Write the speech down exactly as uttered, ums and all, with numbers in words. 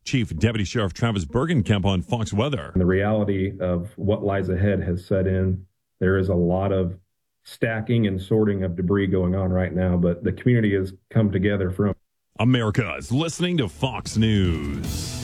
Chief Deputy Sheriff Travis Bergenkamp on Fox Weather. The reality of what lies ahead has set in. There is a lot of stacking and sorting of debris going on right now, but the community has come together from. America is listening to Fox News.